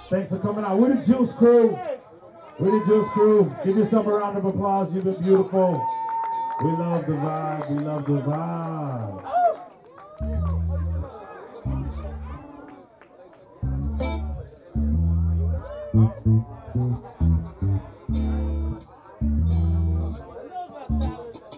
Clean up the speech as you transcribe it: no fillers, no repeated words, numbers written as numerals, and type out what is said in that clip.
Thanks for coming out. We're the Juice Crew. We're the Juice Crew. Give yourself a round of applause. You've been beautiful. We love the vibe. We love the vibe.